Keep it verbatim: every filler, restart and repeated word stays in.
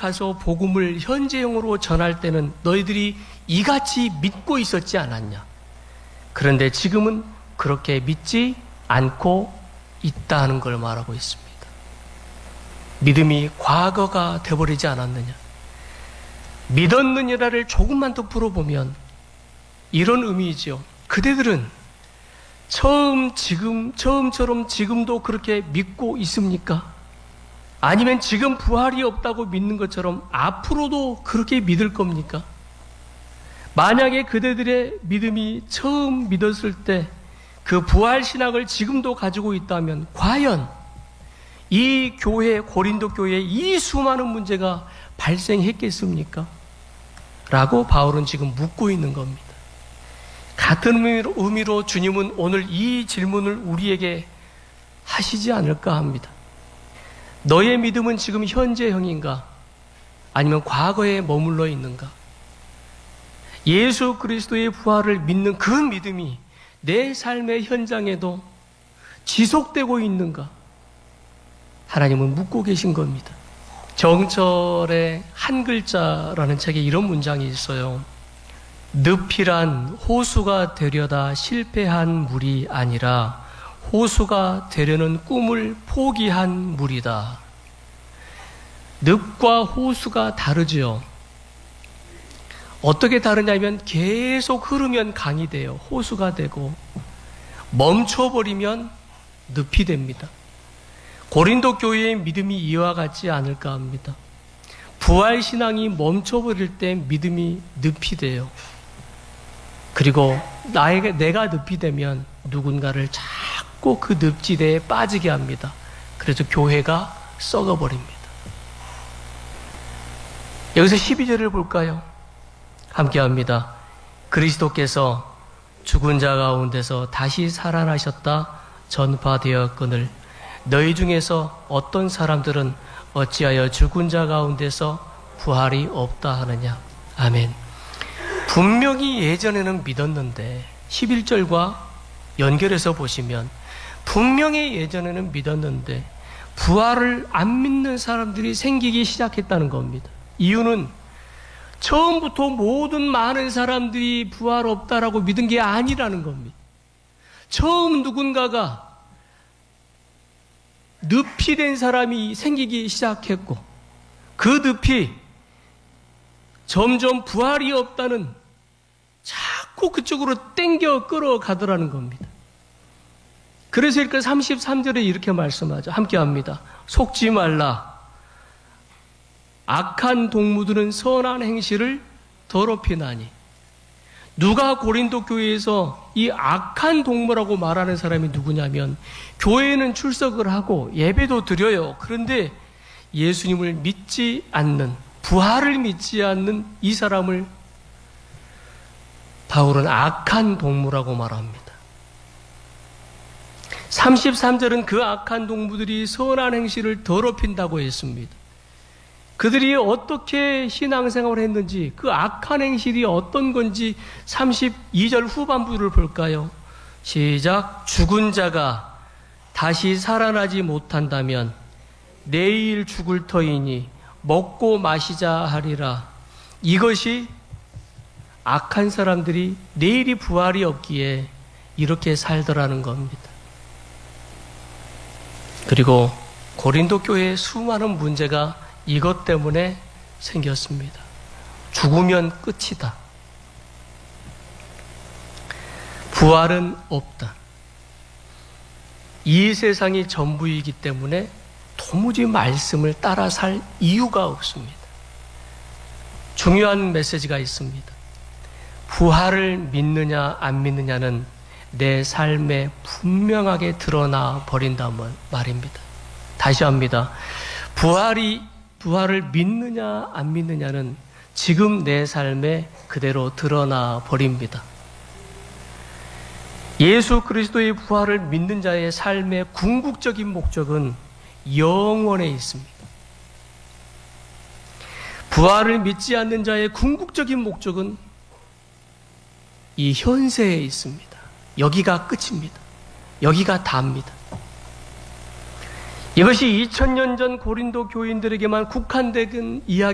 가서 복음을 현재형으로 전할 때는 너희들이 이같이 믿고 있었지 않았냐? 그런데 지금은 그렇게 믿지 않고 있다는 걸 말하고 있습니다. 믿음이 과거가 되어버리지 않았느냐? 믿었느냐를 조금만 더 풀어보면 이런 의미이죠. 그대들은 처음 지금 처음처럼 지금도 그렇게 믿고 있습니까? 아니면 지금 부활이 없다고 믿는 것처럼 앞으로도 그렇게 믿을 겁니까? 만약에 그대들의 믿음이 처음 믿었을 때 그 부활 신학을 지금도 가지고 있다면 과연 이 교회, 고린도 교회에 이 수많은 문제가 발생했겠습니까? 라고 바울은 지금 묻고 있는 겁니다. 같은 의미로, 의미로 주님은 오늘 이 질문을 우리에게 하시지 않을까 합니다. 너의 믿음은 지금 현재형인가? 아니면 과거에 머물러 있는가? 예수 그리스도의 부활을 믿는 그 믿음이 내 삶의 현장에도 지속되고 있는가? 하나님은 묻고 계신 겁니다. 정철의 한 글자라는 책에 이런 문장이 있어요. 늪이란 호수가 되려다 실패한 물이 아니라 호수가 되려는 꿈을 포기한 물이다. 늪과 호수가 다르죠. 어떻게 다르냐면 계속 흐르면 강이 돼요. 호수가 되고 멈춰버리면 늪이 됩니다. 고린도 교회의 믿음이 이와 같지 않을까 합니다. 부활신앙이 멈춰버릴 때 믿음이 늪이 돼요. 그리고 나에게 내가 늪이 되면 누군가를 자꾸 그 늪지대에 빠지게 합니다. 그래서 교회가 썩어버립니다. 여기서 십이 절을 볼까요? 함께합니다. 그리스도께서 죽은 자 가운데서 다시 살아나셨다 전파되었거늘 너희 중에서 어떤 사람들은 어찌하여 죽은 자 가운데서 부활이 없다 하느냐. 아멘. 분명히 예전에는 믿었는데 십일 절과 연결해서 보시면 분명히 예전에는 믿었는데 부활을 안 믿는 사람들이 생기기 시작했다는 겁니다. 이유는 처음부터 모든 많은 사람들이 부활 없다라고 믿은 게 아니라는 겁니다. 처음 누군가가 늪이 된 사람이 생기기 시작했고 그 늪이 점점 부활이 없다는 자꾸 그쪽으로 땡겨 끌어가더라는 겁니다. 그래서 이렇게 삼십삼 절에 이렇게 말씀하죠. 함께합니다. 속지 말라. 악한 동무들은 선한 행실을 더럽히나니. 누가 고린도 교회에서 이 악한 동무라고 말하는 사람이 누구냐면 교회에는 출석을 하고 예배도 드려요. 그런데 예수님을 믿지 않는, 부활을 믿지 않는 이 사람을 바울은 악한 동무라고 말합니다. 삼십삼 절은 그 악한 동무들이 선한 행실을 더럽힌다고 했습니다. 그들이 어떻게 신앙생활을 했는지, 그 악한 행실이 어떤 건지 삼십이 절 후반부를 볼까요? 시작. 죽은 자가 다시 살아나지 못한다면 내일 죽을 터이니 먹고 마시자 하리라. 이것이 악한 사람들이 내일이 부활이 없기에 이렇게 살더라는 겁니다. 그리고 고린도 교회의 수많은 문제가 이것 때문에 생겼습니다. 죽으면 끝이다. 부활은 없다. 이 세상이 전부이기 때문에 도무지 말씀을 따라 살 이유가 없습니다. 중요한 메시지가 있습니다. 부활을 믿느냐 안 믿느냐는 내 삶에 분명하게 드러나 버린다는 말입니다. 다시 합니다. 부활이 부활을 믿느냐 안 믿느냐는 지금 내 삶에 그대로 드러나 버립니다. 예수 그리스도의 부활을 믿는 자의 삶의 궁극적인 목적은 영원에 있습니다. 부활을 믿지 않는 자의 궁극적인 목적은 이 현세에 있습니다. 여기가 끝입니다. 여기가 다입니다. 이것이 이천 년 전 고린도 교인들에게만 국한된 이야기